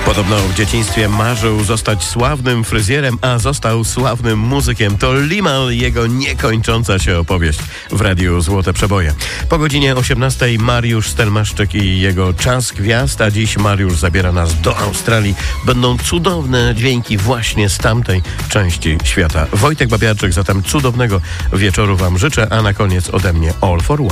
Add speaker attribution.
Speaker 1: Podobno w dzieciństwie marzył zostać sławnym fryzjerem, a został sławnym muzykiem. To Limahl i jego niekończąca się opowieść w Radiu Złote Przeboje. Po godzinie 18 Mariusz Stelmaszczyk i jego Czas Gwiazd, a dziś Mariusz zabiera nas do Australii. Będą cudowne dźwięki właśnie z tamtej części świata. Wojtek Babiarczyk, zatem cudownego wieczoru Wam życzę, a na koniec ode mnie All for One.